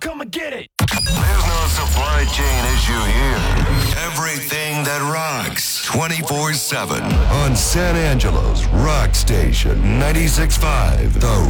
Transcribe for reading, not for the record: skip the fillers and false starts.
Come and get it. There's no supply chain issue here. Everything that rocks 24/7 on San Angelo's Rock Station 96.5, The